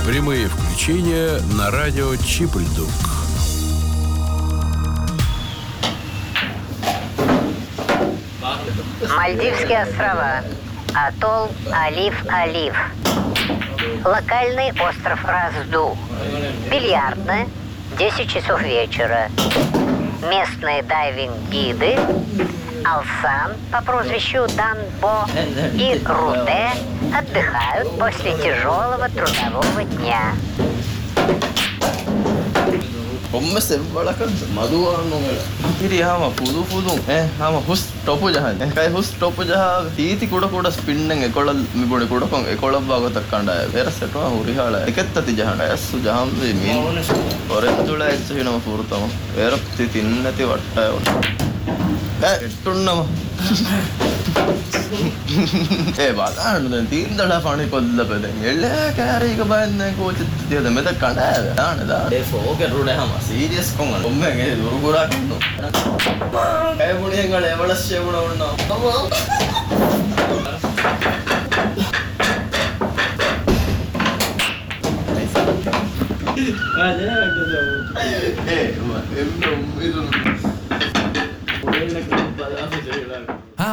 Прямые включения на радио Чип-Льдук. Мальдивские острова. Атолл Алиф-Алиф. Локальный остров Разду. Бильярдная. 10 часов вечера. Местные дайвинг-гиды Алсан по прозвищу Данбо и Руде отдыхают после тяжелого трудового дня. Como se balakan maduano kiri hama pudu hama hus topu jahan kai hus topu jaha titi kuda spinning ekola mibone kuda kon ekola bago takkanda vera setwa hurihala ekettati jahan assu jaham min orendula echhina furtama vera tinnati vatta ettunnama බලන්න දැන් තීන්දලා පණි කොල්ල බෙදෙන් එල්ල කෑරීක බයන්නේ කෝචිත් තියද මෙත කණ්ඩායම දාන්න ඒ ෆෝකේ රුඩේ හම සීරියස් කොංග ඔම්මගේ දුරු ගුරා කින්නු කය මුණියෙන් ගල එවලස්සේ වුණ වුණා ඒ